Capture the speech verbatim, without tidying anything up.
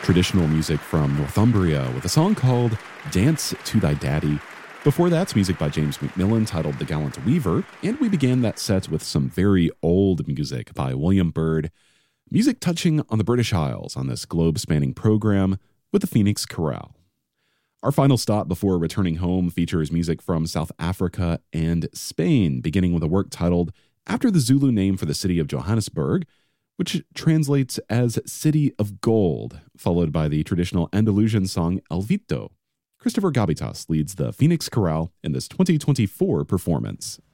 traditional music from Northumbria with a song called Dance to Thy Daddy. Before that's music by James Macmillan titled The Gallant Weaver, and we began that set with some very old music by William Byrd, music touching on the British Isles on this globe-spanning program with the Phoenix Chorale. Our final stop before returning home features music from South Africa and Spain, beginning with a work titled after the Zulu name for the city of Johannesburg, which translates as City of Gold, followed by the traditional Andalusian song El Vito. Christopher Gabitas leads the Phoenix Chorale in this twenty twenty-four performance.